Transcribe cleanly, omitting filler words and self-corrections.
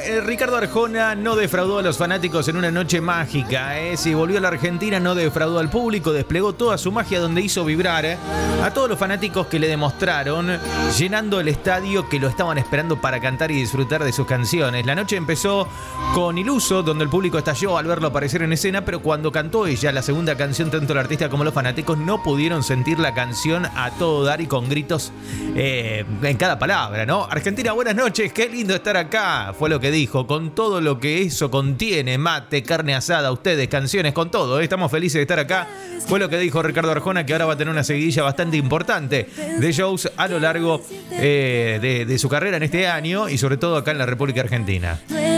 Ricardo Arjona no defraudó a los fanáticos en una noche mágica. Si volvió a la Argentina, no defraudó al público, desplegó toda su magia donde hizo vibrar a todos los fanáticos que le demostraron, llenando el estadio que lo estaban esperando para cantar y disfrutar de sus canciones. La noche empezó con Iluso, donde el público estalló al verlo aparecer en escena, pero cuando cantó ella la segunda canción, tanto el artista como los fanáticos no pudieron sentir la canción a todo dar y con gritos en cada palabra, ¿no? Argentina, buenas noches, qué lindo estar acá, fue lo que dijo, con todo lo que eso contiene, mate, carne asada, ustedes, canciones, con todo, estamos felices de estar acá, fue lo que dijo Ricardo Arjona, que ahora va a tener una seguidilla bastante importante de shows a lo largo de su carrera en este año y sobre todo acá en la República Argentina.